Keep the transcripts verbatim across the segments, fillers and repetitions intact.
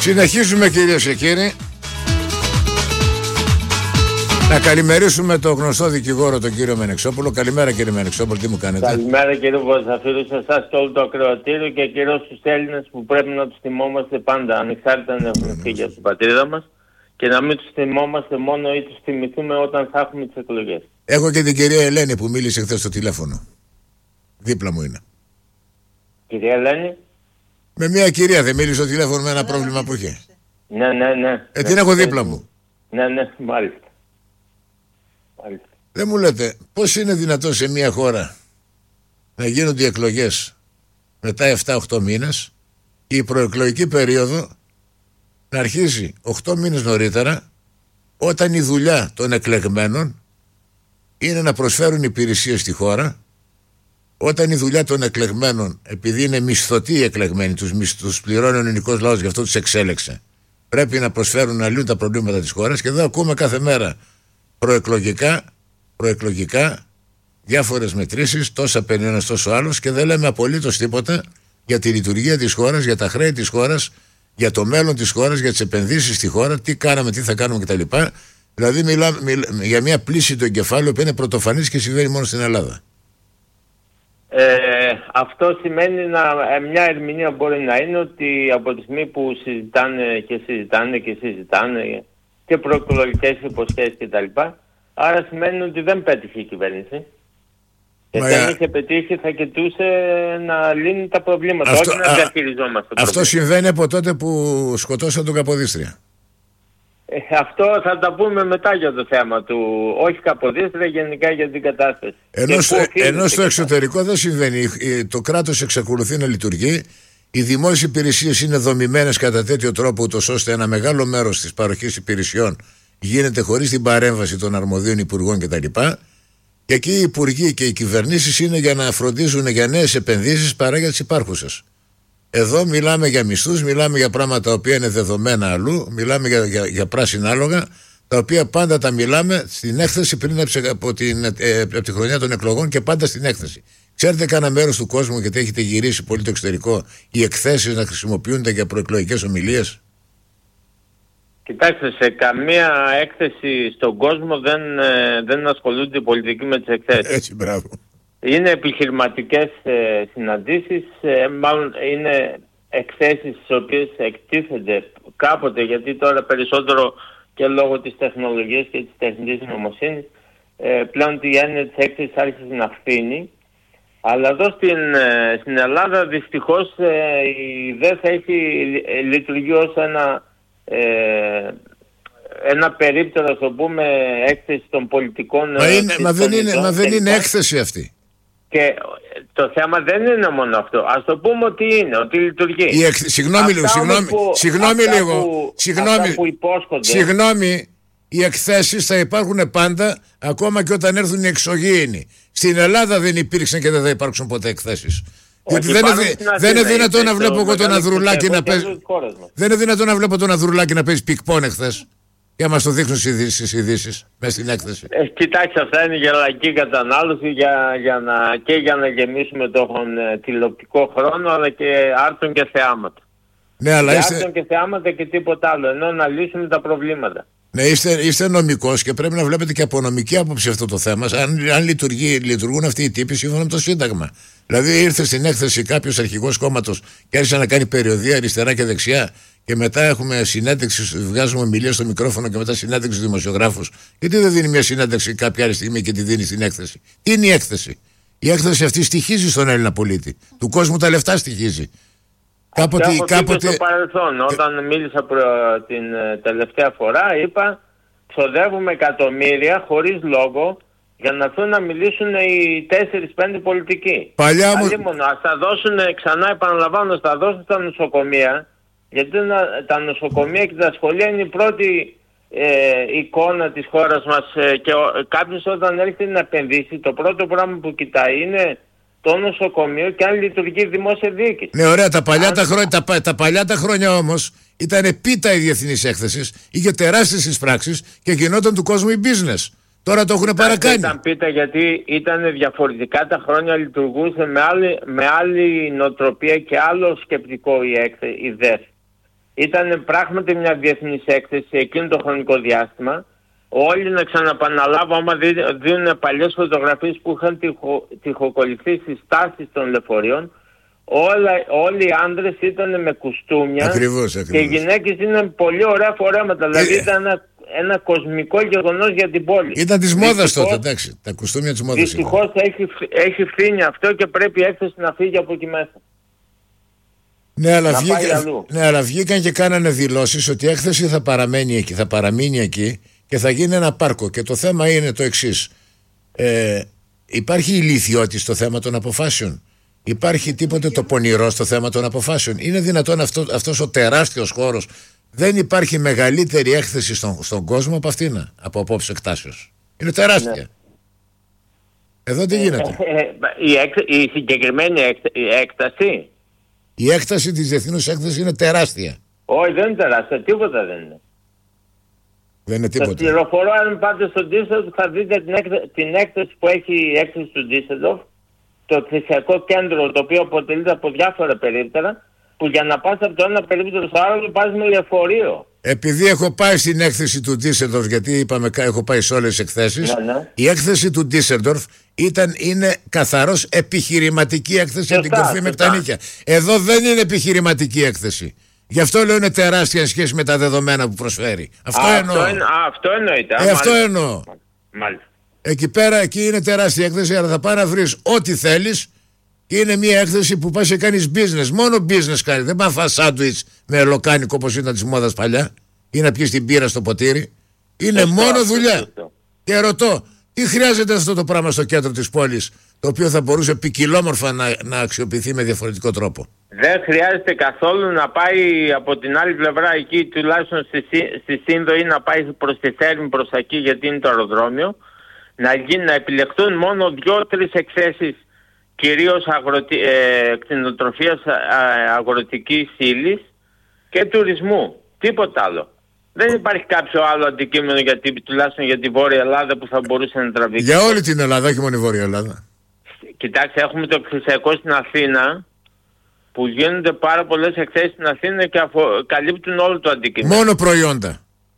Συνεχίζουμε, κυρίες και κύριοι. Να καλημερίσουμε τον γνωστό δικηγόρο, τον κύριο Μενεξόπουλο. Καλημέρα, κύριε Μενεξόπουλο, τι μου κάνετε? Καλημέρα, κύριε Βοζαφύρου, σε εσάς και όλο το ακροατήριο και κυρίως στους Έλληνες που πρέπει να τους θυμόμαστε πάντα, ανεξάρτητα αν έχουν φύγει από την πατρίδα μας, και να μην τους θυμόμαστε μόνο ή τους θυμηθούμε όταν θα έχουμε τις εκλογές. Έχω και την κυρία Ελένη που μίλησε χθες στο τηλέφωνο. Δίπλα μου είναι. Κυρία Ελένη. Με μια κυρία δεν μίλησε στο τηλέφωνο με ένα πρόβλημα που είχε. Ναι, ναι, ναι. Ε, την έχω δίπλα μου. Ναι, ναι, μάλιστα. μάλιστα. Δεν μου λέτε, πώς είναι δυνατόν σε μια χώρα να γίνονται οι εκλογές μετά επτά οκτώ μήνες και η προεκλογική περίοδο να αρχίσει οκτώ μήνες νωρίτερα, όταν η δουλειά των εκλεγμένων είναι να προσφέρουν υπηρεσίες στη χώρα, όταν η δουλειά των εκλεγμένων, επειδή είναι μισθωτοί οι εκλεγμένοι, τους, τους πληρώνει ο ελληνικός λαός, γι' αυτό τους εξέλεξε, πρέπει να προσφέρουν να λύνουν τα προβλήματα της χώρας. Και εδώ ακούμε κάθε μέρα προεκλογικά, προεκλογικά διάφορες μετρήσεις, τόσα παίρνει ένας, τόσο άλλος, και δεν λέμε απολύτως τίποτα για τη λειτουργία της χώρας, για τα χρέη της χώρας, για το μέλλον της χώρας, για τις επενδύσεις στη χώρα, τι κάναμε, τι θα κάνουμε κτλ. Δηλαδή μιλάμε μιλά, για μια πλήση του εγκεφάλου που είναι πρωτοφανής και συμβαίνει μόνο στην Ελλάδα. Ε, αυτό σημαίνει να, μια ερμηνεία μπορεί να είναι ότι από τη στιγμή που συζητάνε και συζητάνε και συζητάνε και προεκλογικές υποσχέσεις κτλ. Άρα σημαίνει ότι δεν πέτυχε η κυβέρνηση. Και Μα, δεν είχε πετύχει, θα κοιτούσε να λύνει τα προβλήματα, αυτό, όχι να διαχειριζόμαστε. Αυτό προβλήματα. Συμβαίνει από τότε που σκοτώσαν τον Καποδίστρια. Ε, αυτό θα τα πούμε μετά για το θέμα του, όχι Καποδίστρια, γενικά για την κατάσταση. Ενώ, στο, ενώ στο εξωτερικό δεν συμβαίνει. Το κράτος εξακολουθεί να λειτουργεί. Οι δημόσιες υπηρεσίες είναι δομημένες κατά τέτοιο τρόπο, ούτως ώστε ένα μεγάλο μέρος της παροχής υπηρεσιών γίνεται χωρίς την παρέμβαση των αρμοδίων υπουργών κτλ. Και εκεί οι υπουργοί και οι κυβερνήσεις είναι για να φροντίζουν για νέες επενδύσεις παρά για τις υπάρχουσες. Εδώ μιλάμε για μισθούς, μιλάμε για πράγματα τα οποία είναι δεδομένα αλλού, μιλάμε για, για, για πράσινα άλογα, τα οποία πάντα τα μιλάμε στην έκθεση πριν από, την, ε, από τη χρονιά των εκλογών και πάντα στην έκθεση. Ξέρετε κανένα μέρος του κόσμου, γιατί έχετε γυρίσει πολύ το εξωτερικό, οι εκθέσεις να χρησιμοποιούνται για προεκλογικές ομιλίες? Κοιτάξτε, σε καμία έκθεση στον κόσμο δεν, ε, δεν ασχολούνται οι πολιτικοί με τις εκθέσεις. Έτσι, μπράβο. Είναι επιχειρηματικές ε, συναντήσεις, ε, μάλλον είναι εκθέσεις στις οποίες εκτίθενται κάποτε, γιατί τώρα περισσότερο και λόγω της τεχνολογίας και της τεχνητής νοημοσύνης ε, πλέον η έννοια της έκθεσης άρχισε να φθήνει. Αλλά εδώ στην, ε, στην Ελλάδα δυστυχώς ε, η ιδέα θα έχει λειτουργεί ως ένα Ε, ένα περίπτερο, το πούμε, έκθεση των πολιτικών. Μα, είναι, μα, δεν, είναι, μα δεν είναι έκθεση αυτή. Και το θέμα δεν είναι μόνο αυτό. Ας το πούμε ότι είναι, ότι λειτουργεί. Η εκ... Συγγνώμη λίγο, συγγνώμη, που, συγγνώμη λίγο. Που, συγγνώμη, που υπόσχονται. Συγγνώμη, οι εκθέσεις θα υπάρχουν πάντα, ακόμα και όταν έρθουν οι εξωγήινοι. Στην Ελλάδα δεν υπήρξαν και δεν θα υπάρξουν ποτέ εκθέσεις. Γιατί δεν είναι, δεν είναι δυνατόν να βλέπω εγώ τον Ανδρουλάκη να παίζει. Δεν είναι δυνατόν να βλέπω τον Ανδρουλάκη να παίζει πικ-πον εχθές και να μας το δείχνουν στις ειδήσεις μέσα στην έκθεση. Ε, κοιτάξτε, αυτά είναι για λαϊκή κατανάλωση για, για να, και για να γεμίσουμε τον ε, τηλεοπτικό χρόνο, αλλά και άρτων και θεάματα. Ναι, αλλά και είστε... άρτων και θεάματα και τίποτα άλλο, ενώ να λύσουμε τα προβλήματα. Ναι, είστε, είστε νομικός και πρέπει να βλέπετε και από νομική άποψη αυτό το θέμα. Αν, αν λειτουργεί, λειτουργούν αυτοί οι τύποι σύμφωνα με το Σύνταγμα. Δηλαδή, ήρθε στην έκθεση κάποιος αρχηγός κόμματος και άρχισε να κάνει περιοδεία αριστερά και δεξιά, και μετά έχουμε συνέντευξη, βγάζουμε ομιλία στο μικρόφωνο και μετά συνέντευξη στους δημοσιογράφους. Γιατί δεν δίνει μια συνέντευξη κάποια άλλη στιγμή και τη δίνει στην έκθεση? Τι είναι η έκθεση? Η έκθεση αυτή στοιχίζει στον Έλληνα πολίτη. Του κόσμου τα λεφτά στοιχίζει. Κάποτε, έχω κάποτε... στο παρελθόν, όταν μίλησα προ... την τελευταία φορά, είπα ξοδεύουμε εκατομμύρια χωρίς λόγο για να έρθουν να μιλήσουν οι τέσσερις πέντε πολιτικοί. Παλιά μου... Αλλήμον, ας τα δώσουν, ξανά επαναλαμβάνω, ας τα δώσουν στα νοσοκομεία, γιατί τα νοσοκομεία και τα σχολεία είναι η πρώτη ε, εικόνα της χώρας μας, ε, και ο, κάποιος όταν έρχεται να επενδύσει, το πρώτο πράγμα που κοιτάει είναι το νοσοκομείο και αν λειτουργεί δημόσια διοίκηση. Ναι, ωραία, τα παλιά, αν... τα, χρόνια, τα, τα παλιά τα χρόνια όμως ήταν πίτα η διεθνής έκθεσης, είχε τεράστιες εισπράξεις και γινόταν του κόσμου η business. Τώρα το έχουν παρακάνει. Ήταν πίτα γιατί ήταν διαφορετικά τα χρόνια, λειτουργούσε με άλλη, με άλλη νοοτροπία και άλλο σκεπτικό η, έκθε, η ΔΕΘ. Ήταν πράγματι μια διεθνής έκθεση εκείνο το χρονικό διάστημα. Όλοι, να ξαναπαναλάβω, άμα δίνουν παλιές φωτογραφίες που είχαν τυχο, τυχοκολληθεί στις στάσεις των λεωφορείων, όλα, όλοι οι άντρες ήταν με κουστούμια. Ακριβώς, ακριβώς. Και οι γυναίκες ήταν πολύ ωραία φορέματα. Δηλαδή ε, ήταν ένα, ένα κοσμικό γεγονός για την πόλη. Ήταν της μόδας τότε, εντάξει. Τα κουστούμια της μόδας. Δυστυχώς έχει, έχει φθήνει αυτό και πρέπει η έκθεση να φύγει από εκεί μέσα. Ναι αλλά, βγήκα, ναι, αλλά βγήκαν και κάνανε δηλώσεις ότι η έκθεση θα παραμένει εκεί, θα παραμείνει εκεί και θα γίνει ένα πάρκο. Και το θέμα είναι το εξής. Ε, υπάρχει ηλιθιότητα στο θέμα των αποφάσεων. Υπάρχει τίποτε το πονηρό στο θέμα των αποφάσεων. Είναι δυνατόν αυτό, αυτός ο τεράστιος χώρος, δεν υπάρχει μεγαλύτερη έκθεση στον, στον κόσμο από αυτήν, από απόψε εκτάσεως. Είναι τεράστια. Ναι. Εδώ τι γίνεται. Ε, ε, η, έκ, η συγκεκριμένη έκ, η έκταση. Η έκταση της διεθνούς έκθεσης είναι τεράστια. Όχι, δεν είναι τεράστια, τίποτα δεν είναι. Δεν είναι τίποτα. Σας πληροφορώ, αν πάτε στον Ντίσσελντορφ θα δείτε την, έκτα, την έκταση που έχει η έκθεση του Ντίσσελντορφ, το θρησκευτικό κέντρο, το οποίο αποτελείται από διάφορα περίπτερα, που για να πας από το ένα περίπτερο στο άλλο πας με λεωφορείο. Επειδή έχω πάει στην έκθεση του Ντίσσελντορφ, γιατί είπαμε έχω πάει σε όλες τις εκθέσεις, ναι, ναι. Η έκθεση του Ντίσσελντορφ ήταν, είναι καθαρός επιχειρηματική έκθεση για την κορφή με τα νίκια. Εδώ δεν είναι επιχειρηματική έκθεση. Γι' αυτό λέω είναι τεράστια σχέση με τα δεδομένα που προσφέρει. Αυτό α, εννοώ. Αυτό, εν, α, αυτό εννοείται. Ε, αυτό εννοώ. Μάλιστα. Εκεί πέρα, εκεί είναι τεράστια έκθεση, αλλά θα πάει να βρεις ό,τι θέλεις. Και είναι μια έκθεση που πας και κάνεις business. Μόνο business κάνει. Δεν πας φας σάντουιτς με λοκάνικο όπως ήταν της μόδας παλιά. Ή να πιεις την πύρα στο ποτήρι. Είναι σωστό, μόνο δουλειά. Σωστό. Και ρωτώ, τι χρειάζεται αυτό το πράγμα στο κέντρο της πόλης, το οποίο θα μπορούσε ποικιλόμορφα να, να αξιοποιηθεί με διαφορετικό τρόπο. Δεν χρειάζεται καθόλου να πάει από την άλλη πλευρά εκεί, τουλάχιστον στη, στη Σύνδο, ή να πάει προς τη Θέρμη προς εκεί, γιατί είναι το αεροδρόμιο. Να, γίνει, να επιλεχθούν μόνο δύο-τρεις εκθέσεις, κυρίως αγροτι, ε, κτηνοτροφίας ε, αγροτικής ύλης και τουρισμού. Τίποτα άλλο. Δεν υπάρχει κάποιο άλλο αντικείμενο, γιατί, τουλάχιστον για τη Βόρεια Ελλάδα, που θα μπορούσε να τραβήξει. Για όλη την Ελλάδα, όχι μόνο η Βόρεια Ελλάδα. Κοιτάξτε, έχουμε το εκθεσιακό στην Αθήνα, που γίνονται πάρα πολλές εκθέσεις στην Αθήνα και αφο, καλύπτουν όλο το αντικείμενο. Μόνο προϊόντα.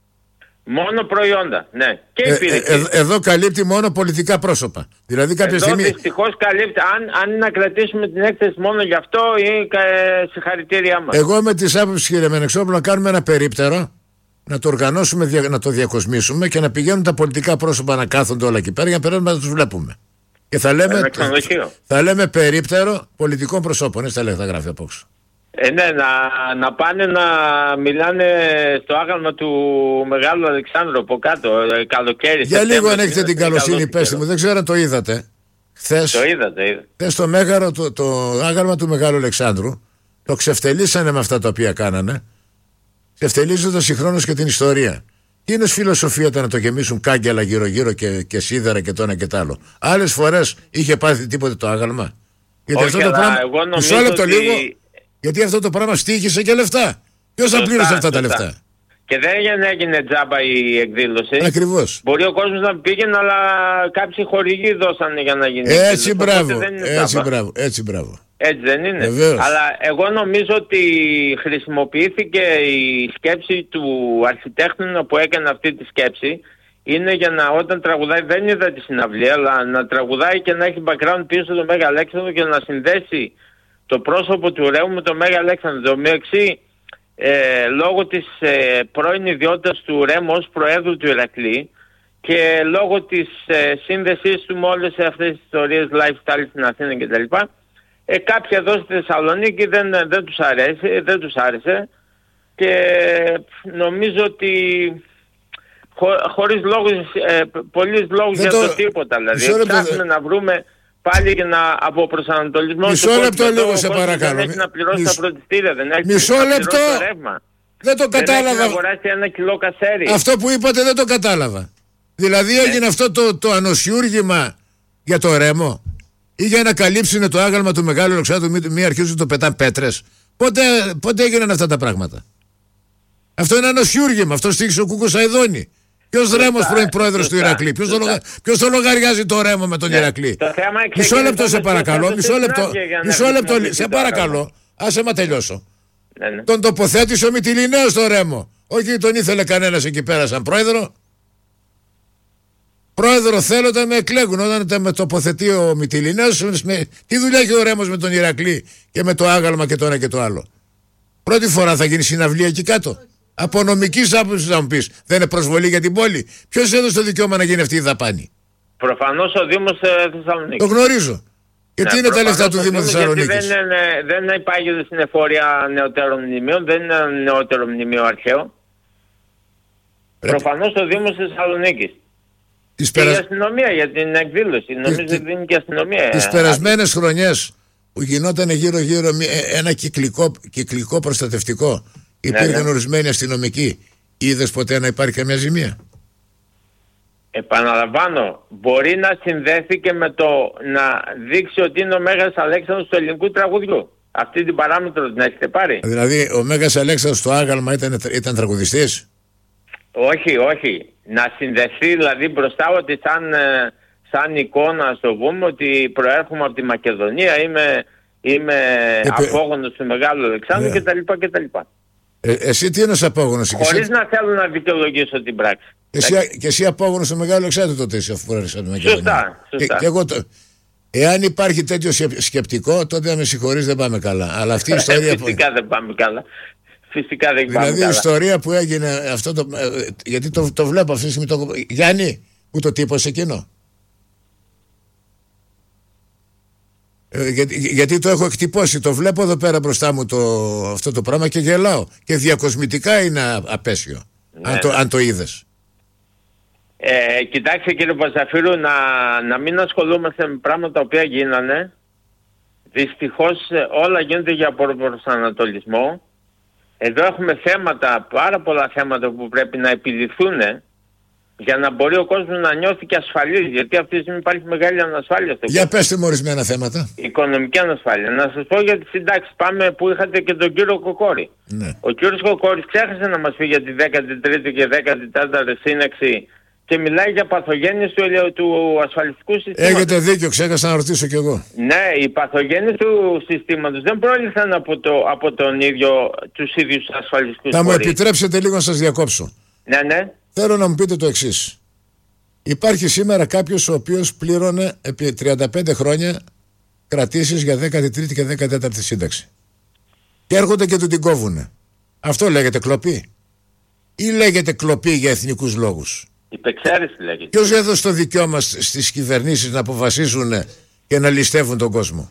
Μόνο προϊόντα, ναι. Και ε, ε, ε, εδώ καλύπτει μόνο πολιτικά πρόσωπα. Δηλαδή κάποια εδώ στιγμή... δυστυχώς καλύπτει. Αν, αν να κρατήσουμε την έκθεση μόνο γι' αυτό, είναι ε, συγχαρητήριά μας. Εγώ με τις άποψεις, κύριε Μενεξόπουλο, να κάνουμε ένα περίπτερο, να το οργανώσουμε, να το διακοσμήσουμε και να πηγαίνουν τα πολιτικά πρόσωπα να κάθονται όλα εκεί πέρα για να περάσουμε να τους βλέπουμε. Και θα λέμε, θα λέμε περίπτερο πολιτικών προσώπων. Έτσι τα λέει, θα γράφει απόξω. Ε, ναι, να, να πάνε να μιλάνε στο άγαλμα του Μεγάλου Αλεξάνδρου από κάτω, ε, καλοκαίρι. Για λίγο αν έχετε την καλοσύνη, πέστε μου, δεν ξέρω αν το είδατε. Χθες, το είδατε, είδατε. Χθες το, μέγαρο, το, το άγαλμα του Μεγάλου Αλεξάνδρου το ξεφτελίσανε με αυτά τα οποία κάνανε, ξεφτελίζοντας συγχρόνως και την ιστορία. Τι είναι φιλοσοφία το να το γεμίσουν κάγκελα γύρω-γύρω και, και σίδερα και το ένα και το άλλο. Άλλες φορές είχε πάθει τίποτε το άγαλμα. Γιατί όχι, αυτό το πράγμα. Μισό λεπτό ότι... λίγο. Γιατί αυτό το πράγμα στοίχησε και λεφτά. Ποιος θα πλήρωσε αυτά τα λεφτά. Και δεν έγινε τζάμπα η εκδήλωση. Ακριβώς. Μπορεί ο κόσμος να πήγαινε, αλλά κάποιοι χορηγοί δώσανε για να γίνει. Έτσι μπράβο. Έτσι μπράβο. Έτσι μπράβο. Έτσι δεν είναι. Βεβαίως. Αλλά εγώ νομίζω ότι χρησιμοποιήθηκε η σκέψη του αρχιτέκτονα που έκανε αυτή τη σκέψη. Είναι για να, όταν τραγουδάει, δεν είδα τη συναυλία, αλλά να τραγουδάει και να έχει background πίσω το Μέγα Αλέξανδρο και να συνδέσει το πρόσωπο του Ρέμου με το Μέγα Αλέξανδρο. Το μεταξύ, ε, λόγω της ε, πρώην ιδιότητας του Ρέμου ως Προέδρου του Ηρακλή και λόγω της ε, σύνδεσής του με όλες αυτές τις ιστορίες lifestyle στην Αθήνα κτλ. Ε, κάποιοι εδώ στη Θεσσαλονίκη δεν, δεν, τους αρέσει, δεν τους άρεσε και νομίζω ότι χω, χωρίς λόγους, ε, πολλούς λόγους για το, το τίποτα. Δηλαδή ψάχνουμε να βρούμε πάλι και να από προσανατολισμό. Μισό λεπτό λίγο σε παρακαλώ. Δεν έχει να πληρώσει Μισ... τα πρωτιστήρια, δεν έχει Μισό να λεπτό. πληρώσει το ρεύμα. Δεν το κατάλαβα. Δεν έχει να αγοράσει ένα κιλό κασέρι. Αυτό που είπατε δεν το κατάλαβα. Δηλαδή έγινε ναι. αυτό το, το ανοσιούργημα για το Ρέμο ή για να καλύψουν το άγαλμα του Μεγάλου Αλεξάνδρου, μην, μην αρχίσουν το πετάνε πέτρες. Πότε, πότε έγιναν αυτά τα πράγματα. Αυτό είναι ανοσιούργημα. Αυτό στήχησε ο Κούκος Αηδόνη. Ποιος Ρέμος πρώην πρόεδρος του Ηρακλή. Ποιος το, λογα... Ποιος το λογαριάζει το Ρέμο με τον yeah. Ηρακλή. Μισό λεπτό σε παρακαλώ. Μισό λεπτό. Μισό λεπτό. Σε παρακαλώ. Άσε μα τελειώσω. ναι, ναι. Τον τοποθέτησε ο Μυτιληναίος στο Ρέμο. Όχι τον ήθελε κανένας εκεί πέρα σαν πρόεδρο. Πρόεδρο θέλω όταν με εκλέγουν. Όταν με τοποθετεί ο Μυτιληναίος, με... τι δουλειά έχει ο Ρέμος με τον Ηρακλή και με το άγαλμα και το ένα και το άλλο. Πρώτη φορά θα γίνει συναυλία εκεί κάτω. Από νομικής άποψης θα μου πεις, δεν είναι προσβολή για την πόλη? Ποιος έδωσε το δικαίωμα να γίνει αυτή η δαπάνη? Προφανώς ο Δήμος ε, Θεσσαλονίκης. Το γνωρίζω. Και τι ναι, είναι τα λεφτά του Δήμου Θεσσαλονίκης? Δεν, είναι, δεν υπάγεται στην εφορία νεωτέρων μνημείων, δεν είναι νεότερο μνημείο αρχαίο. Πρέπει. Προφανώς ο Δήμος Θεσσαλονίκης. Και περασ... η αστυνομία για την εκδήλωση. Νομίζω ότι δίνει και αστυνομία. Τις περασμένες χρονιές που γινόταν γύρω-γύρω ένα κυκλικό, κυκλικό προστατευτικό, υπήρχαν ναι, ναι. ορισμένοι αστυνομικοί. Είδες ποτέ να υπάρχει καμιά ζημία? Επαναλαμβάνω, μπορεί να συνδέθηκε με το να δείξει ότι είναι ο Μέγας Αλέξανδρος του ελληνικού τραγουδιού. Αυτή την παράμετρο την έχετε πάρει? Δηλαδή ο Μέγας Αλέξανδρος στο άγαλμα ήταν, ήταν τραγουδιστής? Όχι, όχι. Να συνδεθεί δηλαδή μπροστά ότι σαν, σαν εικόνα στο πούμε ότι προέρχομαι από τη Μακεδονία, είμαι, είμαι Επί... απόγονος του Μεγάλου Αλεξάνδρου yeah. κτλ. κτλ. Ε, εσύ τι είναι απόγονος? Χωρίς εσύ... να θέλω να δικαιολογήσω την πράξη. Εσύ, και εσύ απόγονος του Μεγάλου Αλεξάνδρου τότε είσαι, αφού προέρχεσαι από τη Μακεδονία. Σωστά, σωστά. Και, και εγώ το... Εάν υπάρχει τέτοιο σκεπτικό, τότε να με συγχωρείς, δεν πάμε καλά. Αλλά αυτή η ιστορία. Φυσικά δεν πάμε καλά. Φυσικά δεν δηλαδή η ιστορία που έγινε αυτό το, γιατί το, το βλέπω αυτή τη στιγμή το, Γιάννη, που το τύπωσε εκείνο ε, γιατί, γιατί το έχω εκτυπώσει, το βλέπω εδώ πέρα μπροστά μου το, αυτό το πράγμα και γελάω και διακοσμητικά είναι απέσιο. Ναι. αν, το, αν το είδες. ε, Κοιτάξτε κύριε Παζαφύρου, να, να μην ασχολούμαστε με πράγματα τα οποία γίνανε. Δυστυχώς όλα γίνονται για προσανατολισμό. Εδώ έχουμε θέματα, πάρα πολλά θέματα που πρέπει να επιληθούν για να μπορεί ο κόσμος να νιώθει και ασφαλής. Γιατί αυτή τη στιγμή υπάρχει μεγάλη ανασφάλεια στο Για κόσμο. Πέστε μου ορισμένα θέματα. Οικονομική ανασφάλεια. Να σας πω για τις συντάξεις. Πάμε που είχατε και τον κύριο Κοκόρη. Ναι. Ο κύριος Κοκόρης ξέχασε να μας πει για τη δέκατη τρίτη και δέκατη τέταρτη σύνταξη και μιλάει για παθογένειες του, του ασφαλιστικού συστήματος. Έχετε δίκιο, ξέχασα να ρωτήσω κι εγώ. Ναι, οι παθογένειες του συστήματος δεν προήλθαν από, το, από τον ίδιο, τους ίδιους ασφαλιστικούς Θα φορείς. μου επιτρέψετε λίγο να σας διακόψω. Ναι, ναι. Θέλω να μου πείτε το εξής. Υπάρχει σήμερα κάποιος ο οποίος πλήρωνε επί τριάντα πέντε χρόνια κρατήσεις για δέκατη τρίτη και δέκατη τέταρτη σύνταξη. Και έρχονται και του την κόβουνε. Αυτό λέγεται κλοπή? Ή λέγεται κλοπή για εθνικούς λόγους? Υπεξαίρεση λέγεται. Ποιος έδωσε το δικαίωμα στις κυβερνήσεις να αποφασίζουν και να ληστεύουν τον κόσμο?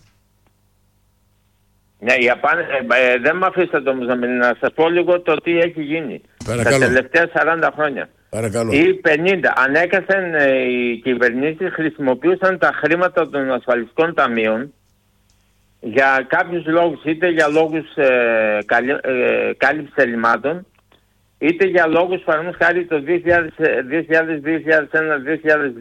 Ναι, η απάνε... ε, ε, δεν με αφήσατε όμως να, να σας πω λίγο το τι έχει γίνει. Παρακαλώ. Τα τελευταία σαράντα χρόνια. Παρακαλώ. Ή πενήντα. Ανέκαθεν ε, οι κυβερνήσεις χρησιμοποιούσαν τα χρήματα των ασφαλιστικών ταμείων για κάποιους λόγους, είτε για λόγους ε, καλύ... ε, κάλυψης ελλημάτων, είτε για λόγους παραδείγματος χάρη το δύο χιλιάδες, δύο χιλιάδες, δύο χιλιάδες ένα, δύο χιλιάδες,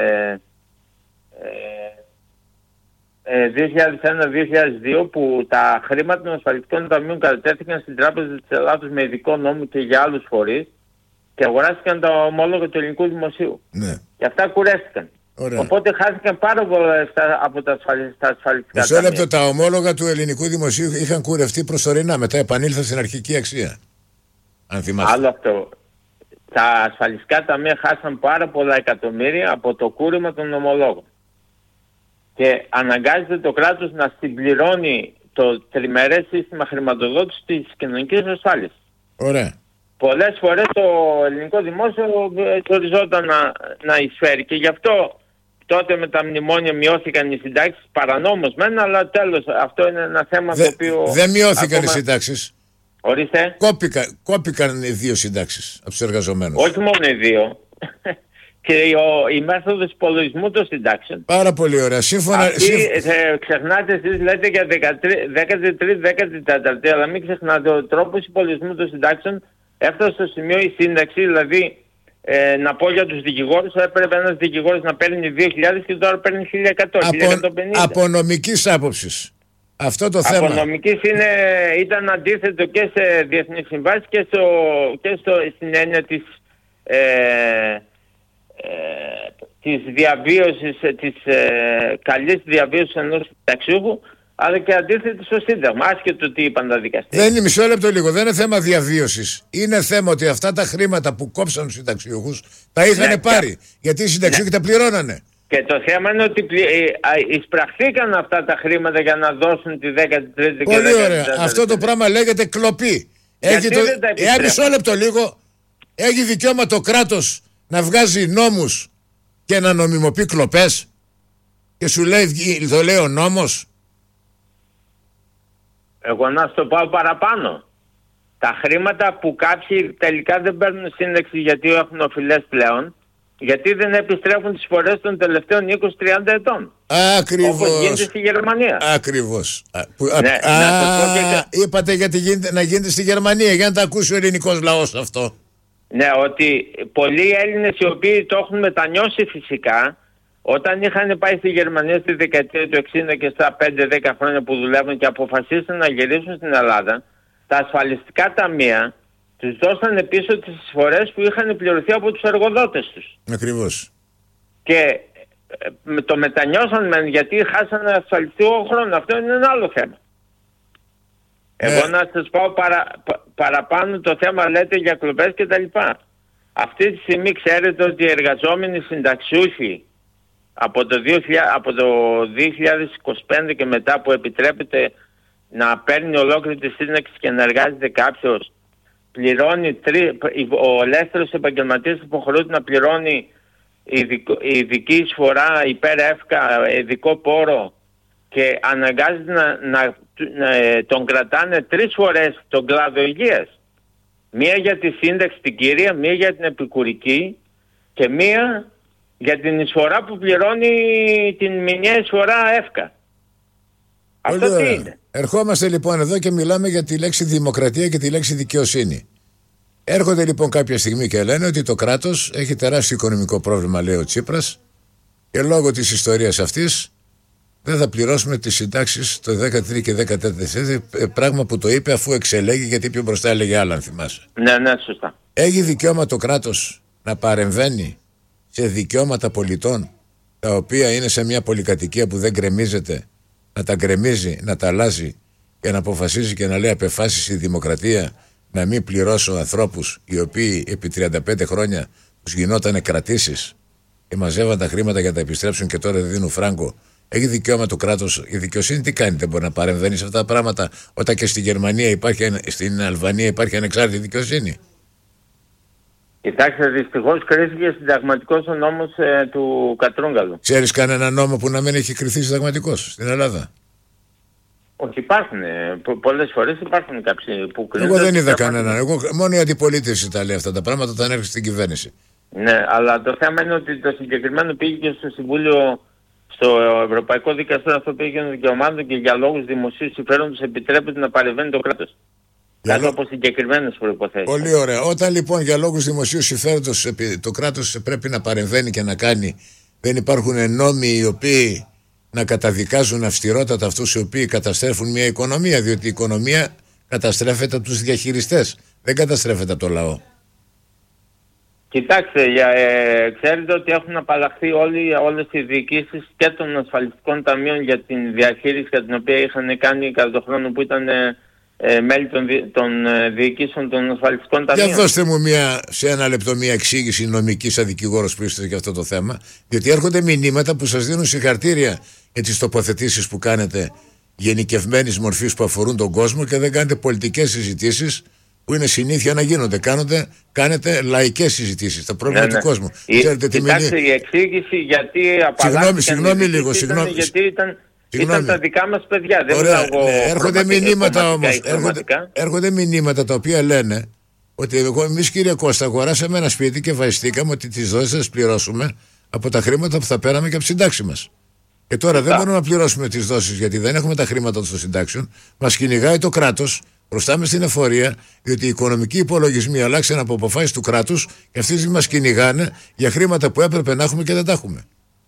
δύο χιλιάδες ένα, δύο χιλιάδες δύο που τα χρήματα των ασφαλιστικών ταμείων κατατέθηκαν στην Τράπεζα της Ελλάδος με ειδικό νόμο και για άλλους φορείς και αγοράστηκαν τα ομόλογα του ελληνικού δημοσίου. Ναι. Και αυτά κουρέστηκαν. Ωραία. Οπότε χάθηκαν πάρα πολλά λεφτά από τα ασφαλιστικά ταμεία. Μισό λεπτό, τα ομόλογα του ελληνικού δημοσίου είχαν κουρευτεί προσωρινά, μετά επανήλθαν στην αρχική αξία. Αν θυμάστε. Άλλο αυτό. Τα ασφαλιστικά ταμεία χάσαν πάρα πολλά εκατομμύρια από το κούρεμα των ομολόγων. Και αναγκάζεται το κράτος να συμπληρώνει το τριμερές σύστημα χρηματοδότησης της κοινωνικής ασφάλειας. Ωραία. Πολλές φορές το ελληνικό δημόσιο οριζόταν να, να εισφέρει και γι' αυτό τότε με τα μνημόνια μειώθηκαν οι συντάξεις παρανόμως μεν, αλλά τέλος αυτό είναι ένα θέμα Δε, το οποίο... Δεν μειώθηκαν ακόμα... οι συντάξεις. Ορίστε. Κόπηκα, κόπηκαν οι δύο συντάξεις από τους εργαζομένους. Όχι μόνο οι δύο. Και ο, η μέθοδος υπολογισμού των συντάξεων. Πάρα πολύ ωραία. Σύμφωνα... Αυτή, σύμφ... ε, ξεχνάτε εσείς λέτε για δέκατη τρίτη, δέκατη τέταρτη, αλλά μην ξεχνάτε ο τρόπος υπολογισμού των συντάξεων έφτασε στο σημείο η σύνταξη, δηλαδή ε, να πω για τους δικηγόρους, έπρεπε ένας δικηγόρος να παίρνει δύο χιλιάδες και τώρα παίρνει χίλια εκατό, από, χίλια εκατόν πενήντα. Από νομικής άποψης. Αυτό το θέμα. Από νομικής είναι, ήταν αντίθετο και σε διεθνείς συμβάσεις και, στο, και στο, στην έννοια της, ε, ε, της διαβίωσης, της ε, καλής διαβίωσης ενός συνταξιούχου αλλά και αντίθετη στο Σύνταγμα, άσχετο τι είπαν τα δικαστήρια. Δεν είναι, μισό λεπτό λίγο, δεν είναι θέμα διαβίωσης. Είναι θέμα ότι αυτά τα χρήματα που κόψαν τους συνταξιούχους τα είχαν ναι, πάρει. Και... γιατί οι συνταξιούχοι ναι. τα πληρώνανε. Και το θέμα είναι ότι πλη... εισπραχθήκαν αυτά τα χρήματα για να δώσουν τη δέκατη τρίτη και πολύ ωραία. Αυτό το πράγμα λέγεται κλοπή. Έχει το... ε, μισό λεπτό λίγο. Έχει δικαίωμα το κράτος να βγάζει νόμους και να νομιμοποιεί κλοπές. Και σου λέει, το λέει ο νόμος. Εγώ να στο πάω παραπάνω. Τα χρήματα που κάποιοι τελικά δεν παίρνουν σύνταξη γιατί έχουν οφειλές πλέον, γιατί δεν επιστρέφουν τις φορές των τελευταίων είκοσι με τριάντα ετών. Ακριβώς. Όπως γίνεται στη Γερμανία. Ακριβώς. Ναι, α, και... Είπατε γιατί γίνεται, να γίνεται στη Γερμανία, για να τα ακούσει ο ελληνικός λαός αυτό. Ναι, ότι πολλοί Έλληνες οι οποίοι το έχουν μετανιώσει φυσικά, όταν είχαν πάει στη Γερμανία στη δεκαετία του εξήντα και στα πέντε δέκα χρόνια που δουλεύουν και αποφασίσαν να γυρίσουν στην Ελλάδα, τα ασφαλιστικά ταμεία τους δώσανε πίσω τις εισφορές που είχαν πληρωθεί από τους εργοδότες τους. Ακριβώς. Και ε, το μετανιώσαν μεν γιατί χάσανε ασφαλιστικό χρόνο. Αυτό είναι ένα άλλο θέμα. Ναι. Εγώ να σας πάω παρα, πα, παραπάνω το θέμα, λέτε για κλοπές και τα λοιπά. Αυτή τη στιγμή ξέρετε ότι οι εργαζόμενοι συνταξιούχοι από το, δύο χιλιάδες, από το δύο χιλιάδες είκοσι πέντε και μετά που επιτρέπεται να παίρνει ολόκληρη τη σύνταξη και να εργάζεται κάποιος, πληρώνει τρι, ο ελεύθερος επαγγελματίας υποχρεούται να πληρώνει ειδικό, ειδική εισφορά υπέρ ΕΦΚΑ, ειδικό πόρο, και αναγκάζεται να, να, να τον κρατάνε τρεις φορές τον κλάδο υγείας. Μία για τη σύνταξη την κύρια, μία για την επικουρική και μία για την εισφορά που πληρώνει την μηνιαία εισφορά ΕΦΚΑ. Αυτό τι είναι? Ερχόμαστε λοιπόν εδώ και μιλάμε για τη λέξη δημοκρατία και τη λέξη δικαιοσύνη. Έρχονται λοιπόν κάποια στιγμή και λένε ότι το κράτος έχει τεράστιο οικονομικό πρόβλημα, λέει ο Τσίπρας, και λόγω της ιστορίας αυτής δεν θα πληρώσουμε τις συντάξεις το δέκατη τρίτη και δέκατη τέταρτη, πράγμα που το είπε αφού εξελέγει, γιατί πιο μπροστά έλεγε άλλα, αν θυμάσαι. Ναι, ναι, σωστά. Έχει δικαίωμα το κράτος να παρεμβαίνει σε δικαιώματα πολιτών, τα οποία είναι σε μια πολυκατοικία που δεν γκρεμίζεται, να τα γκρεμίζει, να τα αλλάζει και να αποφασίζει και να λέει απεφάσεις η δημοκρατία να μην πληρώσω ανθρώπους οι οποίοι επί τριάντα πέντε χρόνια τους γινότανε κρατήσεις και μαζεύαν τα χρήματα για να τα επιστρέψουν και τώρα δεν δίνουν φράγκο. Έχει δικαίωμα το κράτος. Η δικαιοσύνη τι κάνει? Δεν μπορεί να παρεμβαίνει σε αυτά τα πράγματα, όταν και στη Γερμανία υπάρχει, στην Αλβανία υπάρχει ανεξάρτητη δικαιοσύνη. Κοιτάξτε, δυστυχώς κρίθηκε συνταγματικός ο νόμος ε, του Κατρούγκαλου. Ξέρεις κανένα νόμο που να μην έχει κριθεί συνταγματικός στην Ελλάδα? Όχι, υπάρχουν. Πο- πολλές φορές υπάρχουν κάποιοι που κρίνουν. Εγώ δεν είδα κανέναν. Εγώ, μόνο η αντιπολίτευση τα λέει αυτά τα πράγματα όταν έρχεται στην κυβέρνηση. Ναι, αλλά το θέμα είναι ότι το συγκεκριμένο πήγε και στο Συμβούλιο, στο Ευρωπαϊκό Δικαστήριο Ανθρωπίνων Δικαιωμάτων, και για λόγους δημοσίου συμφέροντος επιτρέπεται να παρεμβαίνει το κράτος. Κάτω λό... από συγκεκριμένες προϋποθέσεις. Πολύ ωραία. Όταν λοιπόν για λόγους δημοσίου συμφέροντος το κράτος πρέπει να παρεμβαίνει και να κάνει, δεν υπάρχουν νόμοι οι οποίοι να καταδικάζουν αυστηρότατα αυτούς οι οποίοι καταστρέφουν μια οικονομία, διότι η οικονομία καταστρέφεται από τους διαχειριστές, δεν καταστρέφεται από το λαό. Κοιτάξτε, για, ε, ξέρετε ότι έχουν απαλλαχθεί όλοι, όλες οι διοικήσεις και των ασφαλιστικών ταμείων για την διαχείριση κατά την οποία είχαν κάνει κατά τον χρόνο που ήταν ε, ε, μέλη των, των ε, διοικήσεων των ασφαλιστικών ταμείων. Για δώστε μου μια, σε ένα λεπτό μια εξήγηση νομική σαν δικηγόρος που είστε για αυτό το θέμα, διότι έρχονται μηνύματα που σας δίνουν συγχαρητήρια για τις τοποθετήσεις που κάνετε γενικευμένης μορφής που αφορούν τον κόσμο και δεν κάνετε πολιτικές συζητήσεις που είναι συνήθεια να γίνονται. Κάνετε, κάνετε λαϊκές συζητήσεις, τα πρόβλημα ναι, ναι. του κόσμου. Η, Ξέρετε, κοιτάξτε, μηνύ... η εξήγηση γιατί απαλλάχθηκαν... Συγγνώμη λίγο, συγγνώμη. Γιατί ήταν, ήταν τα δικά μας παιδιά. Δεν Ωραία, ναι, έρχονται μηνύματα όμως. Έρχονται, έρχονται μηνύματα τα οποία λένε ότι εγώ, εμείς κύριε Κώστα, αγοράσαμε ένα σπίτι και βαϊστήκαμε ότι τις δόσεις θα τις πληρώσουμε από τα χρήματα που θα πέραμε και από τη συντάξη μας. Και τώρα δεν μπορούμε να πληρώσουμε τις δόσεις γιατί δεν έχουμε τα χρήματα των συντάξεων. Μας κυνηγάει το κράτος. Μπροστάμε στην εφορία, διότι οι οικονομικοί υπολογισμοί αλλάξαν από αποφάσεις του κράτους και αυτοί μας κυνηγάνε για χρήματα που έπρεπε να έχουμε και δεν τα έχουμε.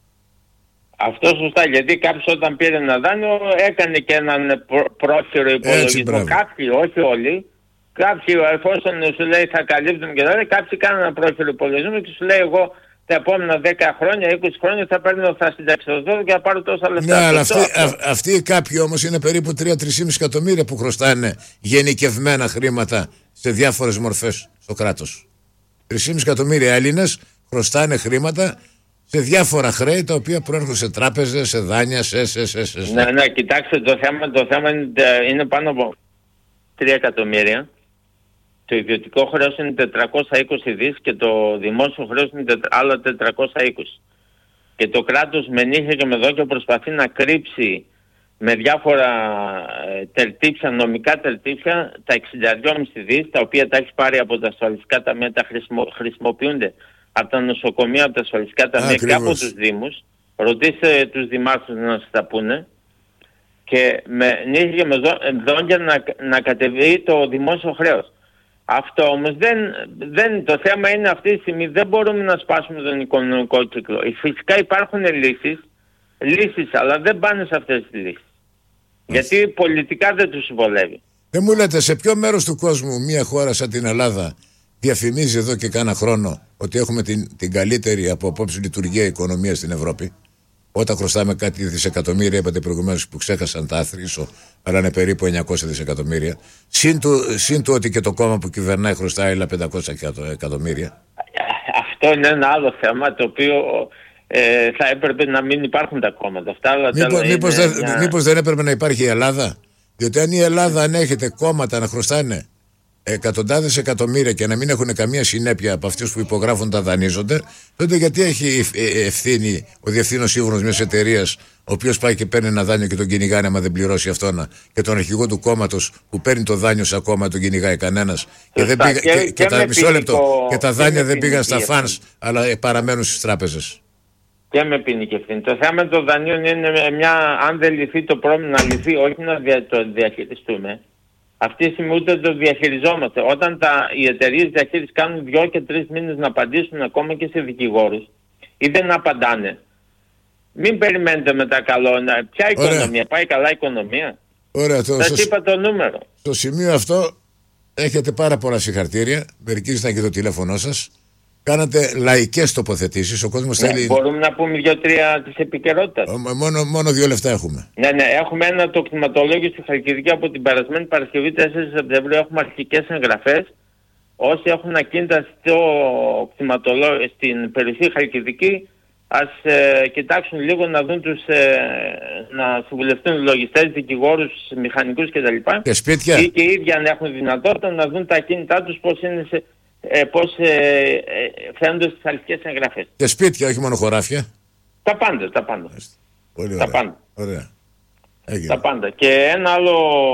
Αυτό σωστά, γιατί κάποιος όταν πήρε ένα δάνειο έκανε και έναν πρόχειρο υπολογισμό. Κάποιοι, όχι όλοι, κάποιοι εφόσον σου λέει θα καλύπτουν και τότε, κάποιοι κάνουν ένα πρόχειρο υπολογισμό και σου λέει εγώ τα επόμενα δέκα χρόνια, είκοσι χρόνια θα παίρνω, θα συνταξιοδοτώ και θα πάρω τόσα λεφτά. Ναι, αλλά αυτοί, α, αυτοί οι κάποιοι όμως είναι περίπου τρία με τρία κόμμα πέντε εκατομμύρια που χρωστάνε γενικευμένα χρήματα σε διάφορες μορφές στο κράτος. τρία κόμμα πέντε εκατομμύρια Έλληνες χρωστάνε χρήματα σε διάφορα χρέη τα οποία προέρχονται σε τράπεζες, σε δάνεια, σε... σε, σε, σε, σε. Ναι, ναι, κοιτάξτε, το θέμα, το θέμα είναι, είναι πάνω από τρία εκατομμύρια. Το ιδιωτικό χρέος είναι τετρακόσια είκοσι δις και το δημόσιο χρέος είναι άλλα τετρακόσια είκοσι. Και το κράτος με νύχια και με δόκια προσπαθεί να κρύψει με διάφορα ε, τερτύψια, νομικά τερτύψια, τα εξήντα δύο κόμμα πέντε δις, τα οποία τα έχει πάρει από τα ασφαλιστικά ταμεία, τα χρησιμο, χρησιμοποιούνται από τα νοσοκομεία, από τα ασφαλιστικά ταμεία και από τους Δήμους. Ρωτήστε τους δημάρχους να σας τα πούνε. Και με νύχια και με δόκια να, να κατεβεί το δημόσιο χρέος. Αυτό όμως δεν, δεν, το θέμα είναι αυτή τη στιγμή δεν μπορούμε να σπάσουμε τον οικονομικό κύκλο. Φυσικά υπάρχουν λύσεις, λύσεις αλλά δεν πάνε σε αυτές τις λύσεις. Γιατί πολιτικά δεν τους βολεύει. Δεν μου λέτε σε ποιο μέρος του κόσμου μια χώρα σαν την Ελλάδα διαφημίζει εδώ και κάνα χρόνο ότι έχουμε την, την καλύτερη από απόψη λειτουργία οικονομία στην Ευρώπη? Όταν χρωστάμε κάτι δισεκατομμύρια, είπατε προηγουμένως που ξέχασαν τα άθροισο, αλλά είναι περίπου εννιακόσια δισεκατομμύρια. Συν του, συν του ότι και το κόμμα που κυβερνάει χρωστάει άλλα πεντακόσια εκατομμύρια. Αυτό είναι ένα άλλο θέμα το οποίο ε, θα έπρεπε να μην υπάρχουν τα κόμματα. Αυτά, αλλά Μήπως, μήπως, δεν, μια... μήπως δεν έπρεπε να υπάρχει η Ελλάδα? Διότι αν η Ελλάδα ανέχεται κόμματα να χρωστάνε εκατοντάδες εκατομμύρια και να μην έχουν καμία συνέπεια από αυτούς που υπογράφουν τα δανείζονται, τότε γιατί έχει ευθύνη ο διευθύνων σύμβουλος μιας εταιρείας, ο οποίος πάει και παίρνει ένα δάνειο και τον κυνηγάνε άμα δεν πληρώσει αυτόν, και τον αρχηγό του κόμματος που παίρνει το δάνειο σε ακόμα τον κυνηγάει κανένας, και, δεν πήγα, και, και, και, και, τα, μισό λεπτό, και τα δάνεια δεν πήγαν στα φανς αλλά παραμένουν στις τράπεζες. Και με ποινική ευθύνη. Το θέμα των δανείων είναι μια, αν δεν λυθεί το πρόβλημα, να λυθεί, όχι να δια, το διαχειριστούμε. Αυτή τη στιγμή ούτε το διαχειριζόμαστε. Όταν τα, οι εταιρείες διαχείρισης κάνουν δυο και τρεις μήνες να απαντήσουν ακόμα και σε δικηγόρους ή δεν απαντάνε, μην περιμένετε μετά καλό. Ποια οικονομία? Ωραία. Πάει καλά η οικονομία? Ωραία. Σας στο, είπα το νούμερο. Στο σημείο αυτό έχετε πάρα πολλά συγχαρητήρια. Μερικοί ήταν και το τηλέφωνό σας. Κάνατε λαϊκές τοποθετήσεις. Ο κόσμος ναι, θέλει... Μπορούμε να πούμε δύο-τρία της επικαιρότητας. Μόνο, μόνο δύο λεφτά έχουμε. Ναι, ναι. Έχουμε ένα το κτηματολόγιο στη Χαλκιδική από την περασμένη Παρασκευή τέσσερις Σεπτεμβρίου. Έχουμε αρχικές εγγραφές. Όσοι έχουν ακίνητα στο κτηματολόγιο στην περιοχή Χαλκιδική, ας ε, κοιτάξουν λίγο να δουν τους, ε, να συμβουλευτούν λογιστές, δικηγόρους, μηχανικούς κτλ. Και σπίτια. Ή και οι ίδιοι αν έχουν δυνατότητα να δουν τα ακίνητά τους πώς είναι σε... Ε, πώς ε, ε, φαίνονται στις αρχικές εγγραφές. Και σπίτια, όχι μόνο χωράφια. Τα πάντα, τα πάντα. Πολύ τα ωραία. πάντα. Ωραία. Τα πάντα. Και ένα άλλο,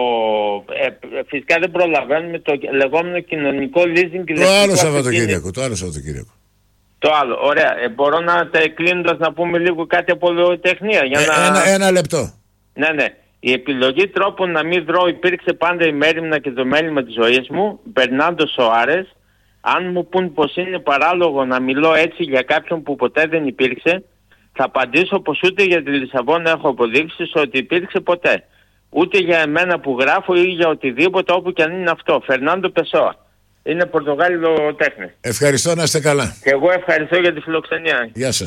ε, φυσικά δεν προλαβαίνουμε το λεγόμενο κοινωνικό leasing. Το άλλο Σαββατοκύριακο. Το άλλο Σαββατοκύριακο. Το άλλο, ωραία. Ε, μπορώ να τα κλείνοντας να πούμε λίγο κάτι από λογοτεχνία. Για ε, να... ένα, ένα λεπτό. Ναι, ναι. Η επιλογή τρόπων να μην δρώ υπήρξε πάντα η μέριμνα και το μέλημα της ζωής μου. Μπερνάντο Σοάρες. Αν μου πούν πως είναι παράλογο να μιλώ έτσι για κάποιον που ποτέ δεν υπήρξε, θα απαντήσω πως ούτε για τη Λισαβόνα έχω αποδείξεις ότι υπήρξε ποτέ. Ούτε για εμένα που γράφω ή για οτιδήποτε όπου και αν είναι αυτό. Φερνάντο Πεσόα. Είναι Πορτογάλιο τέχνη. Ευχαριστώ, να είστε καλά. Και εγώ ευχαριστώ για τη φιλοξενία. Γεια σας.